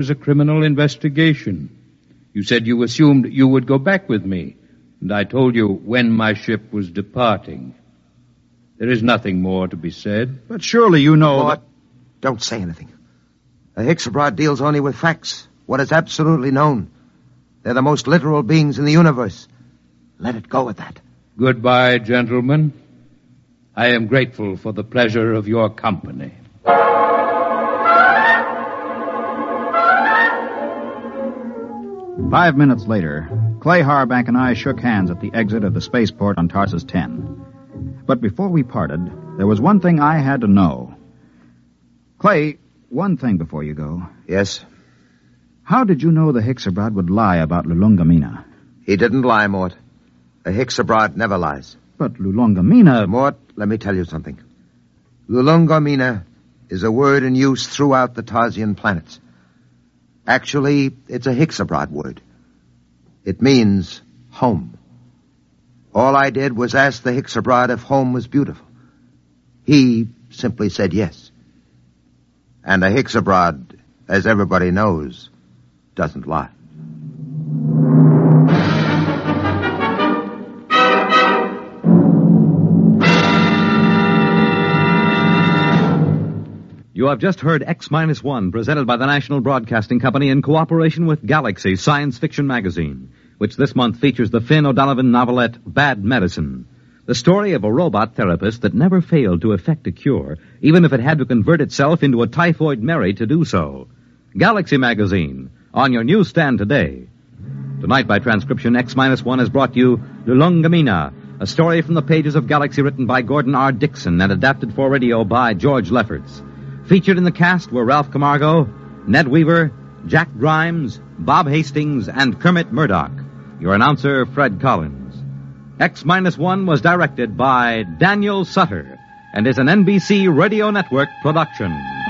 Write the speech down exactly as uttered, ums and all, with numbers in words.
was a criminal investigation. You said you assumed you would go back with me, and I told you when my ship was departing. There is nothing more to be said. But surely you know Mort, that... don't say anything. A Hixabrad deals only with facts, what is absolutely known. They're the most literal beings in the universe. Let it go at that. Goodbye, gentlemen. I am grateful for the pleasure of your company. Five minutes later, Clay Harbank and I shook hands at the exit of the spaceport on Tarsus ten. But before we parted, there was one thing I had to know. Clay, one thing before you go. Yes? How did you know the Hixabrad would lie about Lulungamina? He didn't lie, Mort. A Hixabrad never lies. But Lulungamina... Mort, let me tell you something. Lulungamina is a word in use throughout the Tarsian planets. Actually, it's a Hixabrad word. It means home. All I did was ask the Hixabrad if home was beautiful. He simply said yes. And a Hixabrad, as everybody knows, doesn't lie. You have just heard X minus one, presented by the National Broadcasting Company in cooperation with Galaxy Science Fiction Magazine, which this month features the Finn O'Donovan novelette Bad Medicine, the story of a robot therapist that never failed to effect a cure, even if it had to convert itself into a typhoid Mary to do so. Galaxy Magazine, on your newsstand today. Tonight, by transcription, X minus one has brought you Lulungamina, a story from the pages of Galaxy written by Gordon R. Dixon and adapted for radio by George Lefferts. Featured in the cast were Ralph Camargo, Ned Weaver, Jack Grimes, Bob Hastings, and Kermit Murdoch. Your announcer, Fred Collins. X minus one was directed by Daniel Sutter and is an N B C Radio Network production.